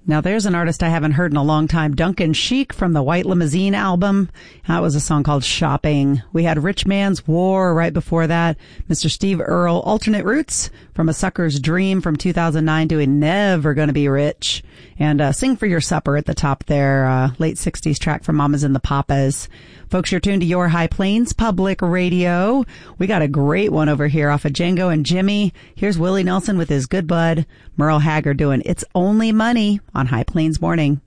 Now there's an artist I haven't heard in a long time, Duncan Sheik from the White Limousine album. That was a song called Shopping. We had Rich Man's War right before that. Mr. Steve Earle, Alternate Roots from A Sucker's Dream from 2009 doing Never Gonna Be Rich. And Sing for Your Supper at the top there, late 60s track from Mamas and the Papas. Folks, you're tuned to Your High Plains Public Radio. We got a great one over here off of Django and Jimmy. Here's Willie Nelson with his good bud, Merle Haggard doing It's Only Money on High Plains Morning.